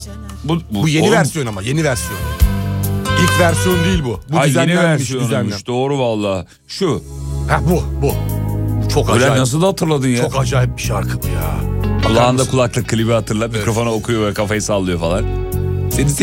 Bu yeni oğlum, versiyon ama yeni versiyon. İlk versiyon değil bu. Bu yeni düzenlenmiş. versiyonmuş. Doğru valla. Şu. Ha bu. Çok Öyle acayip. nasıl da hatırladın ya? Çok acayip bir şarkı bu ya. Bakar Kulağında mısın? kulaklık klibi hatırla. Mikrofona okuyor ve kafayı sallıyor falan. Seni